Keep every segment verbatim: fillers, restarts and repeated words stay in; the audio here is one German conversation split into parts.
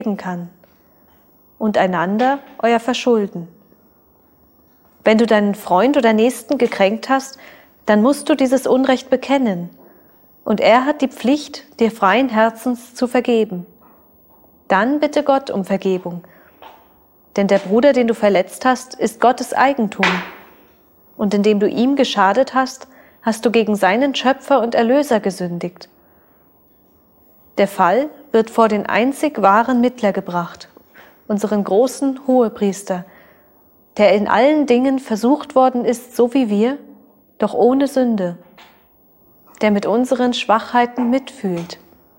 kann und einander euer Verschulden. Wenn du deinen Freund oder Nächsten gekränkt hast, dann musst du dieses Unrecht bekennen, und er hat die Pflicht, dir freien Herzens zu vergeben. Dann bitte Gott um Vergebung, denn der Bruder, den du verletzt hast, ist Gottes Eigentum, und indem du ihm geschadet hast, hast du gegen seinen Schöpfer und Erlöser gesündigt. Der Fall wird vor den einzig wahren Mittler gebracht, unseren großen Hohepriester, der in allen Dingen versucht worden ist, so wie wir, doch ohne Sünde, der mit unseren Schwachheiten mitfühlt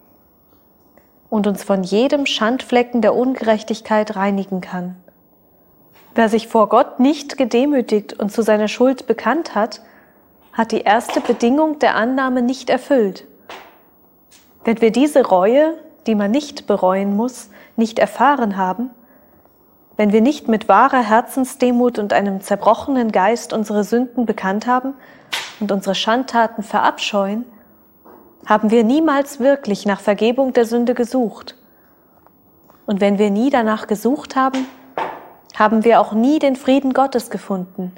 und uns von jedem Schandflecken der Ungerechtigkeit reinigen kann. Wer sich vor Gott nicht gedemütigt und zu seiner Schuld bekannt hat, hat die erste Bedingung der Annahme nicht erfüllt. Wenn wir diese Reue, die man nicht bereuen muss, nicht erfahren haben, wenn wir nicht mit wahrer Herzensdemut und einem zerbrochenen Geist unsere Sünden bekannt haben und unsere Schandtaten verabscheuen, haben wir niemals wirklich nach Vergebung der Sünde gesucht. Und wenn wir nie danach gesucht haben, haben wir auch nie den Frieden Gottes gefunden.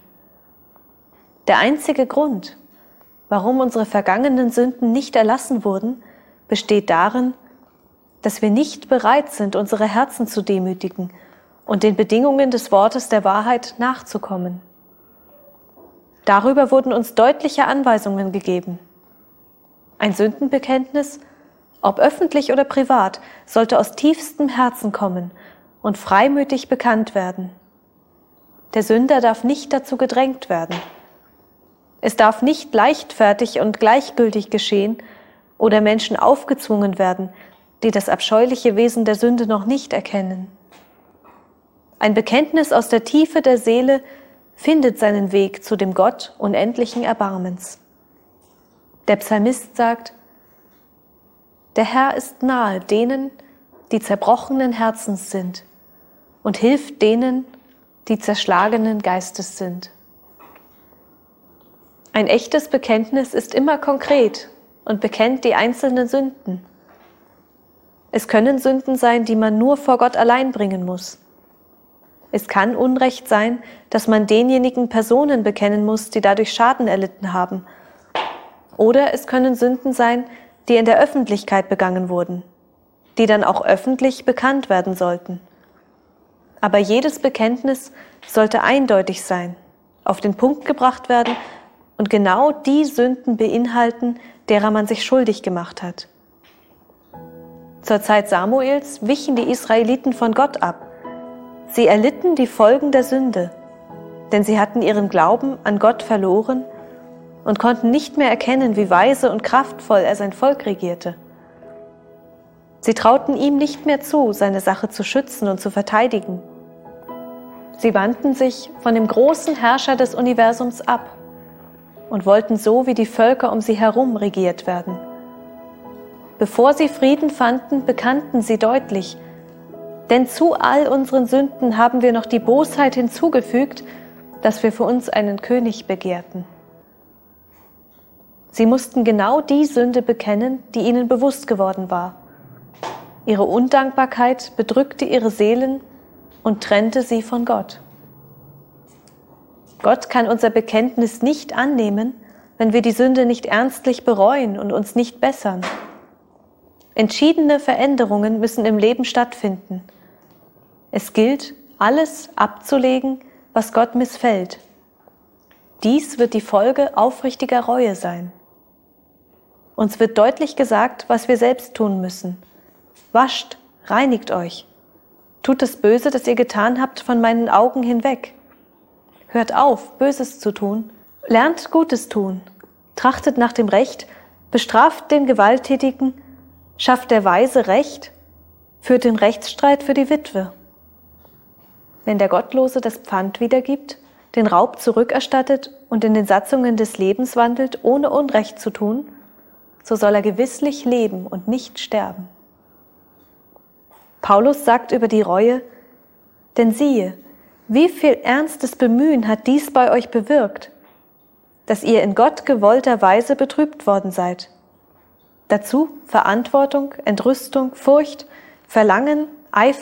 Der einzige Grund, warum unsere vergangenen Sünden nicht erlassen wurden, besteht darin, dass wir nicht bereit sind, unsere Herzen zu demütigen und den Bedingungen des Wortes der Wahrheit nachzukommen. Darüber wurden uns deutliche Anweisungen gegeben. Ein Sündenbekenntnis, ob öffentlich oder privat, sollte aus tiefstem Herzen kommen und freimütig bekannt werden. Der Sünder darf nicht dazu gedrängt werden. Es darf nicht leichtfertig und gleichgültig geschehen oder Menschen aufgezwungen werden, die das abscheuliche Wesen der Sünde noch nicht erkennen. Ein Bekenntnis aus der Tiefe der Seele findet seinen Weg zu dem Gott unendlichen Erbarmens. Der Psalmist sagt: Der Herr ist nahe denen, die zerbrochenen Herzens sind, und hilft denen, die zerschlagenen Geistes sind. Ein echtes Bekenntnis ist immer konkret und bekennt die einzelnen Sünden. Es können Sünden sein, die man nur vor Gott allein bringen muss. Es kann Unrecht sein, dass man denjenigen Personen bekennen muss, die dadurch Schaden erlitten haben. Oder es können Sünden sein, die in der Öffentlichkeit begangen wurden, die dann auch öffentlich bekannt werden sollten. Aber jedes Bekenntnis sollte eindeutig sein, auf den Punkt gebracht werden und genau die Sünden beinhalten, derer man sich schuldig gemacht hat. Zur Zeit Samuels wichen die Israeliten von Gott ab. Sie erlitten die Folgen der Sünde, denn sie hatten ihren Glauben an Gott verloren und konnten nicht mehr erkennen, wie weise und kraftvoll er sein Volk regierte. Sie trauten ihm nicht mehr zu, seine Sache zu schützen und zu verteidigen. Sie wandten sich von dem großen Herrscher des Universums ab und wollten so wie die Völker um sie herum regiert werden. Bevor sie Frieden fanden, bekannten sie deutlich: Denn zu all unseren Sünden haben wir noch die Bosheit hinzugefügt, dass wir für uns einen König begehrten. Sie mussten genau die Sünde bekennen, die ihnen bewusst geworden war. Ihre Undankbarkeit bedrückte ihre Seelen und trennte sie von Gott. Gott kann unser Bekenntnis nicht annehmen, wenn wir die Sünde nicht ernstlich bereuen und uns nicht bessern. Entschiedene Veränderungen müssen im Leben stattfinden. Es gilt, alles abzulegen, was Gott missfällt. Dies wird die Folge aufrichtiger Reue sein. Uns wird deutlich gesagt, was wir selbst tun müssen. Wascht, reinigt euch. Tut das Böse, das ihr getan habt, von meinen Augen hinweg. Hört auf, Böses zu tun. Lernt Gutes tun. Trachtet nach dem Recht. Bestraft den Gewalttätigen. Schafft der Weise Recht. Führt den Rechtsstreit für die Witwe. Wenn der Gottlose das Pfand wiedergibt, den Raub zurückerstattet und in den Satzungen des Lebens wandelt, ohne Unrecht zu tun, so soll er gewisslich leben und nicht sterben. Paulus sagt über die Reue: Denn siehe, wie viel ernstes Bemühen hat dies bei euch bewirkt, dass ihr in Gott gewollter Weise betrübt worden seid. Dazu Verantwortung, Entrüstung, Furcht, Verlangen, Eifer